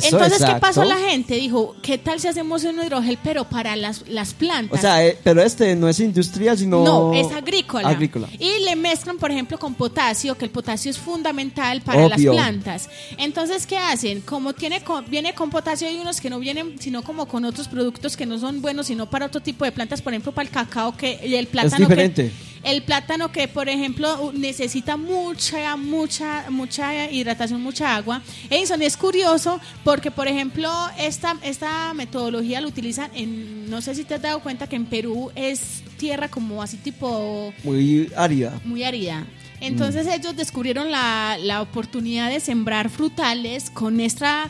Eso, Entonces, exacto. ¿qué pasó? La gente dijo, ¿qué tal si hacemos un hidrogel pero para las plantas? O sea, pero no es industrial, sino... No, es agrícola. Agrícola. Y le mezclan, por ejemplo, con potasio, que el potasio es fundamental para las plantas. Entonces, ¿qué hacen? Como viene con potasio, hay unos que no vienen, sino como con otros productos que no son buenos, sino para otro tipo de plantas, por ejemplo, para el cacao, y el plátano. Es diferente. El plátano que, por ejemplo, necesita mucha hidratación, mucha agua. Edison, es curioso porque, por ejemplo, esta metodología la utilizan no sé si te has dado cuenta que en Perú es tierra como así tipo... Muy árida. Muy árida. Entonces ellos descubrieron la oportunidad de sembrar frutales con esta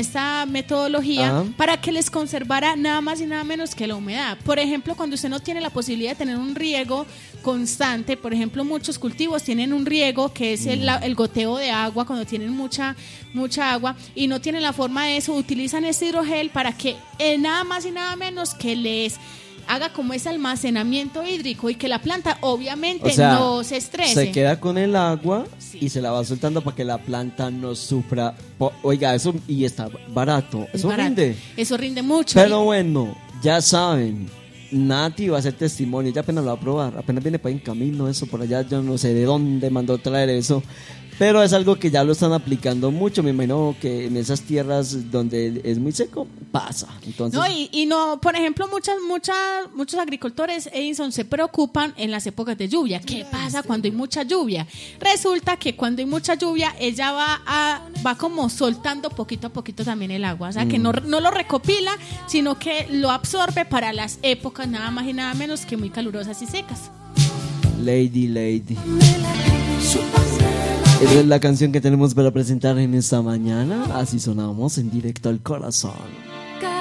metodología para que les conservara nada más y nada menos que la humedad. Por ejemplo, cuando usted no tiene la posibilidad de tener un riego constante, por ejemplo, muchos cultivos tienen un riego que es el goteo de agua cuando tienen mucha agua y no tienen la forma de eso, utilizan este hidrogel para que nada más y nada menos que les haga como ese almacenamiento hídrico y que la planta obviamente no se estrese. Se queda con el agua y se la va soltando para que la planta no sufra. Oiga, eso y está barato. Eso barato. Rinde. Eso rinde mucho. Pero bueno, ya saben, Nati va a hacer testimonio. Ella apenas lo va a probar. Apenas viene para en camino eso por allá. Yo no sé de dónde mandó traer eso. Pero es algo que ya lo están aplicando mucho. Me imagino que en esas tierras donde es muy seco, pasa. Entonces... No, y no, por ejemplo, muchos agricultores, Edison, se preocupan en las épocas de lluvia. ¿Qué pasa cuando hay mucha lluvia? Resulta que cuando hay mucha lluvia, ella va como soltando poquito a poquito también el agua. O sea, que no lo recopila, sino que lo absorbe para las épocas nada más y nada menos que muy calurosas y secas. Lady. Esa es la canción que tenemos para presentar en esta mañana. Así sonamos en directo al corazón.